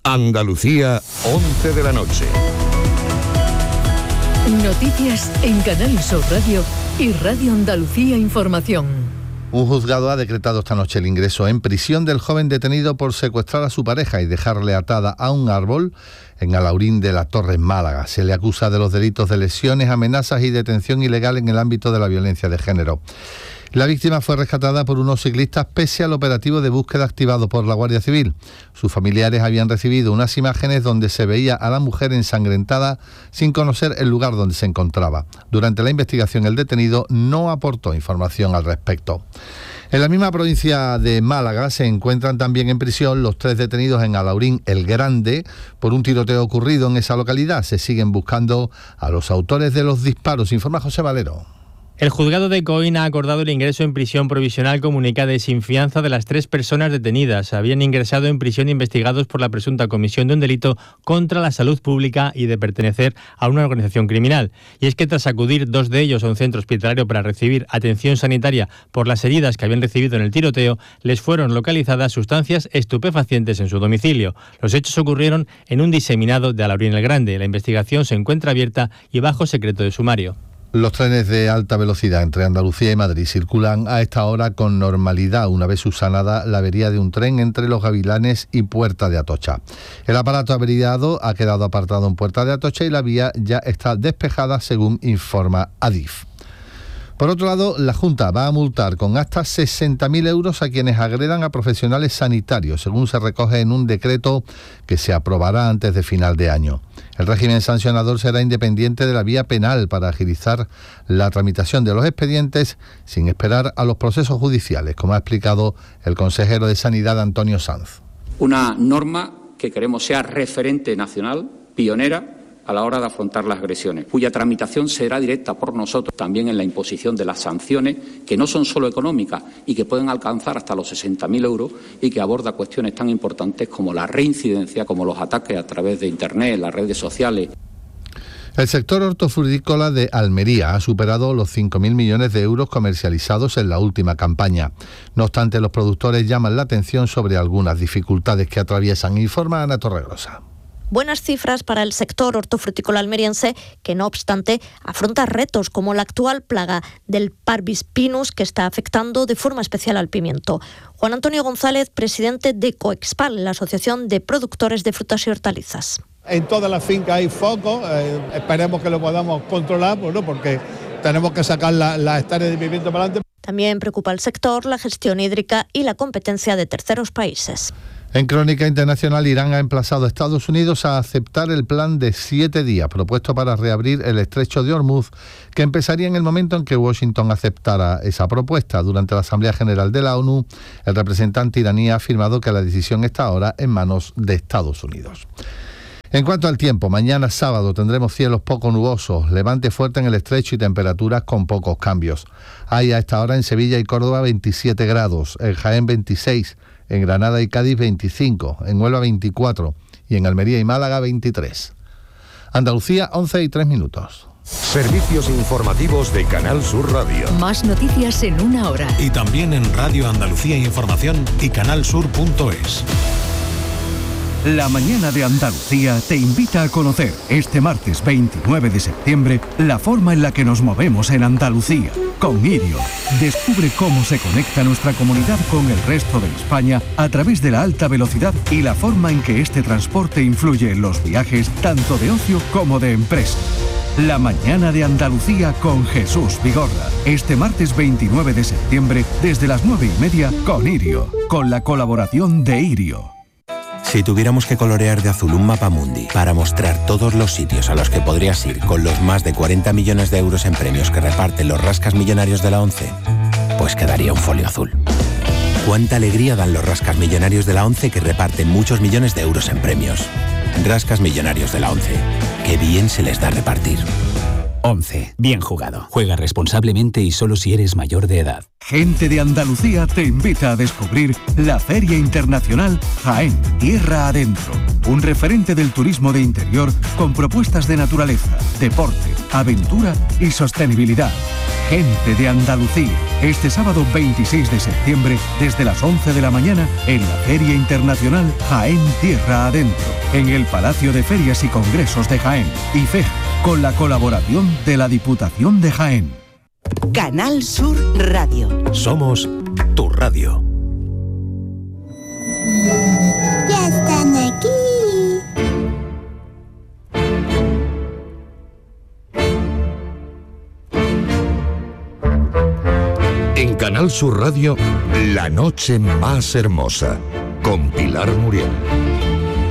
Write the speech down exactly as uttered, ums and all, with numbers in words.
Andalucía, once de la noche. Noticias en Canal Sur Radio y Radio Andalucía Información. Un juzgado ha decretado esta noche el ingreso en prisión del joven detenido por secuestrar a su pareja y dejarle atada a un árbol en Alhaurín de la Torre, en Málaga. Se le acusa de los delitos de lesiones, amenazas y detención ilegal en el ámbito de la violencia de género. La víctima fue rescatada por unos ciclistas pese al operativo de búsqueda activado por la Guardia Civil. Sus familiares habían recibido unas imágenes donde se veía a la mujer ensangrentada sin conocer el lugar donde se encontraba. Durante la investigación, el detenido no aportó información al respecto. En la misma provincia de Málaga se encuentran también en prisión los tres detenidos en Alhaurín el Grande por un tiroteo ocurrido en esa localidad. Se siguen buscando a los autores de los disparos, informa José Valero. El juzgado de Coín ha acordado el ingreso en prisión provisional comunicada y sin fianza de las tres personas detenidas. Habían ingresado en prisión investigados por la presunta comisión de un delito contra la salud pública y de pertenecer a una organización criminal. Y es que tras acudir dos de ellos a un centro hospitalario para recibir atención sanitaria por las heridas que habían recibido en el tiroteo, les fueron localizadas sustancias estupefacientes en su domicilio. Los hechos ocurrieron en un diseminado de Alhaurín el Grande. La investigación se encuentra abierta y bajo secreto de sumario. Los trenes de alta velocidad entre Andalucía y Madrid circulan a esta hora con normalidad, una vez subsanada la avería de un tren entre Los Gavilanes y Puerta de Atocha. El aparato averiado ha quedado apartado en Puerta de Atocha y la vía ya está despejada, según informa Adif. Por otro lado, la Junta va a multar con hasta sesenta mil euros a quienes agredan a profesionales sanitarios, según se recoge en un decreto que se aprobará antes de final de año. El régimen sancionador será independiente de la vía penal para agilizar la tramitación de los expedientes sin esperar a los procesos judiciales, como ha explicado el consejero de Sanidad, Antonio Sanz. Una norma que queremos sea referente nacional, pionera, a la hora de afrontar las agresiones, cuya tramitación será directa por nosotros también en la imposición de las sanciones, que no son solo económicas y que pueden alcanzar hasta los sesenta mil euros y que aborda cuestiones tan importantes como la reincidencia, como los ataques a través de Internet, las redes sociales. El sector hortofrutícola de Almería ha superado los cinco mil millones de euros comercializados en la última campaña. No obstante, los productores llaman la atención sobre algunas dificultades que atraviesan, informa Ana Torregrosa. Buenas cifras para el sector hortofrutícola almeriense, que no obstante afronta retos como la actual plaga del Parvis pinus, que está afectando de forma especial al pimiento. Juan Antonio González, presidente de Coexpal, la Asociación de Productores de Frutas y Hortalizas. En todas las fincas hay focos, eh, esperemos que lo podamos controlar, pues no, porque tenemos que sacar las la hectáreas de pimiento para adelante. También preocupa al sector la gestión hídrica y la competencia de terceros países. En Crónica Internacional, Irán ha emplazado a Estados Unidos a aceptar el plan de siete días propuesto para reabrir el estrecho de Hormuz, que empezaría en el momento en que Washington aceptara esa propuesta. Durante la Asamblea General de la ONU, el representante iraní ha afirmado que la decisión está ahora en manos de Estados Unidos. En cuanto al tiempo, mañana sábado tendremos cielos poco nubosos, levante fuerte en el estrecho y temperaturas con pocos cambios. Hay a esta hora en Sevilla y Córdoba veintisiete grados, en Jaén veintiséis, en Granada y Cádiz veinticinco, en Huelva veinticuatro y en Almería y Málaga veintitrés. Andalucía, once y tres minutos. Servicios informativos de Canal Sur Radio. Más noticias en una hora. Y también en Radio Andalucía Información y canalsur punto es. La mañana de Andalucía te invita a conocer este martes veintinueve de septiembre la forma en la que nos movemos en Andalucía. Con Irio, descubre cómo se conecta nuestra comunidad con el resto de España a través de la alta velocidad y la forma en que este transporte influye en los viajes tanto de ocio como de empresa. La mañana de Andalucía con Jesús Vigorra. Este martes veintinueve de septiembre desde las nueve y media con Irio, con la colaboración de Irio. Si tuviéramos que colorear de azul un mapa mundi para mostrar todos los sitios a los que podrías ir con los más de cuarenta millones de euros en premios que reparten los rascas millonarios de la ONCE, pues quedaría un folio azul. Cuánta alegría dan los rascas millonarios de la ONCE que reparten muchos millones de euros en premios. Rascas millonarios de la ONCE. Qué bien se les da repartir. ONCE. Bien jugado. Juega responsablemente y solo si eres mayor de edad. Gente de Andalucía te invita a descubrir la Feria Internacional Jaén, Tierra Adentro. Un referente del turismo de interior con propuestas de naturaleza, deporte, aventura y sostenibilidad. Gente de Andalucía. Este sábado veintiséis de septiembre, desde las once de la mañana, en la Feria Internacional Jaén Tierra Adentro, en el Palacio de Ferias y Congresos de Jaén, IFEJA, con la colaboración de la Diputación de Jaén. Canal Sur Radio. Somos tu radio. Ya están aquí. En Canal Sur Radio, La Noche Más Hermosa, con Pilar Muriel.